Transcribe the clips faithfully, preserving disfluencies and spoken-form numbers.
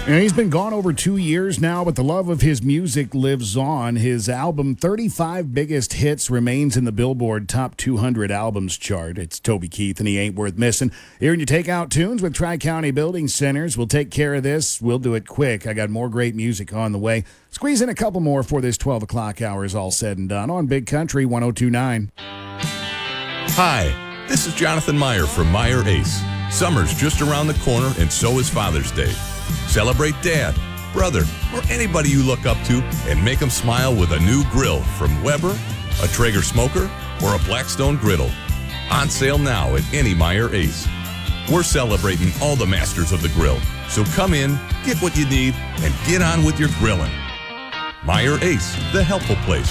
And he's been gone over two years now, but the love of his music lives on. His album, thirty-five Biggest Hits, remains in the Billboard Top two hundred Albums chart. It's Toby Keith, and he ain't worth missing. Here in your Takeout Tunes with Tri-County Building Centers. We'll take care of this. We'll do it quick. I got more great music on the way. Squeeze in a couple more for this twelve o'clock hour is all said and done on Big Country one oh two point nine. Hi, this is Jonathan Meyer from Meyer Ace. Summer's just around the corner, and so is Father's Day. Celebrate Dad, brother, or anybody you look up to and make them smile with a new grill from Weber, a Traeger smoker, or a Blackstone griddle. On sale now at any Meyer Ace. We're celebrating all the masters of the grill, so come in, get what you need, and get on with your grilling. Meyer Ace, the helpful place.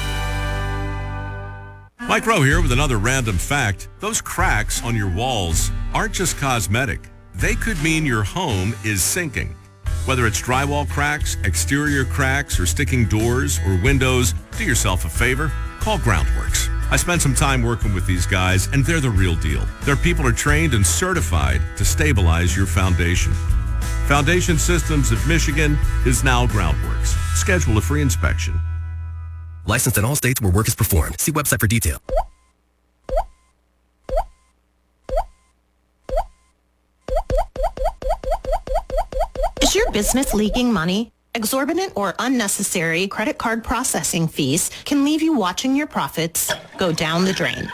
Mike Rowe here with another random fact. Those cracks on your walls aren't just cosmetic. They could mean your home is sinking. Whether it's drywall cracks, exterior cracks, or sticking doors or windows, do yourself a favor, call Groundworks. I spent some time working with these guys, and they're the real deal. Their people are trained and certified to stabilize your foundation. Foundation Systems of Michigan is now Groundworks. Schedule a free inspection. Licensed in all states where work is performed. See website for detail. Is your business leaking money? Exorbitant or unnecessary credit card processing fees can leave you watching your profits go down the drain.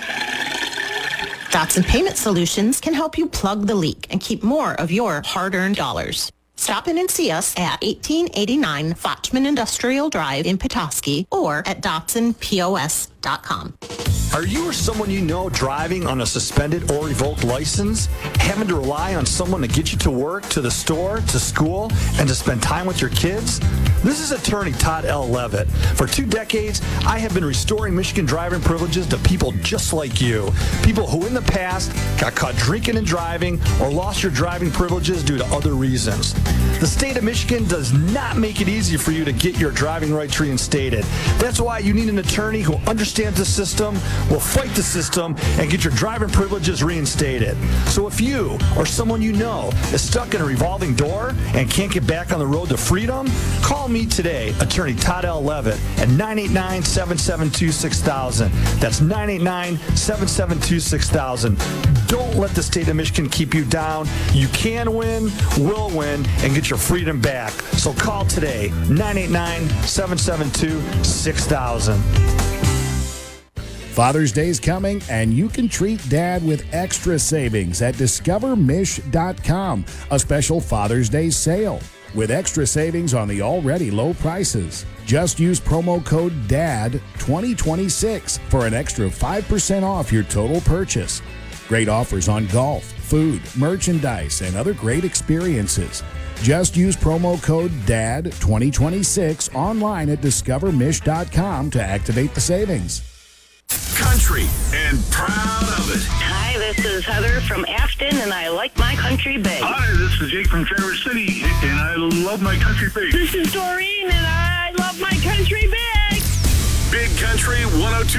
Dotson Payment Solutions can help you plug the leak and keep more of your hard-earned dollars. Stop in and see us at eighteen eighty-nine Fochman Industrial Drive in Petoskey or at Dotson P O S dot com. Are you or someone you know driving on a suspended or revoked license, having to rely on someone to get you to work, to the store, to school, and to spend time with your kids? This is attorney Todd L. Levitt. For two decades, I have been restoring Michigan driving privileges to people just like you. People who in the past got caught drinking and driving or lost your driving privileges due to other reasons. The state of Michigan does not make it easy for you to get your driving rights reinstated. That's why you need an attorney who understands the system, will fight the system, and get your driving privileges reinstated. So if you or someone you know is stuck in a revolving door and can't get back on the road to freedom, call me today, attorney Todd L. Levitt, at nine eight nine, seven seven two, six thousand. That's nine eight nine, seven seven two, six thousand. Don't let the state of Michigan keep you down. You can win, will win, and get your freedom back. So call today, nine eight nine, seven seven two, six thousand. Father's Day's coming, and you can treat Dad with extra savings at discover mish dot com. A special Father's Day sale with extra savings on the already low prices. Just use promo code D A D twenty twenty-six for an extra five percent off your total purchase. Great offers on golf, food, merchandise, and other great experiences. Just use promo code D A D twenty twenty-six online at discover mish dot com to activate the savings. Country and proud of it. Hi, this is Heather from Afton, and I like my country big. Hi, this is Jake from Traverse City, and I love my country big. This is Doreen, and I love my country big. Big Country one oh two.